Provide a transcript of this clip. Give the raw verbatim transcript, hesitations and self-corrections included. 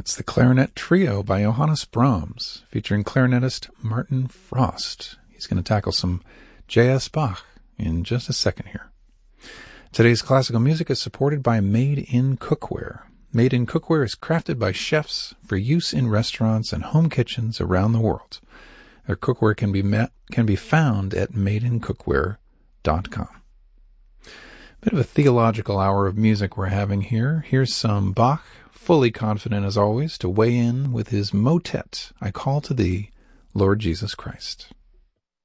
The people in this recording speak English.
That's the Clarinet Trio by Johannes Brahms, featuring clarinetist Martin Frost. He's going to tackle some J S. Bach in just a second here. Today's classical music is supported by Made in Cookware. Made in Cookware is crafted by chefs for use in restaurants and home kitchens around the world. Their cookware can be met, can be found at made in cookware dot com. Bit of a theological hour of music we're having here. Here's some Bach, fully confident as always to weigh in with his motet, I Call to Thee, Lord Jesus Christ.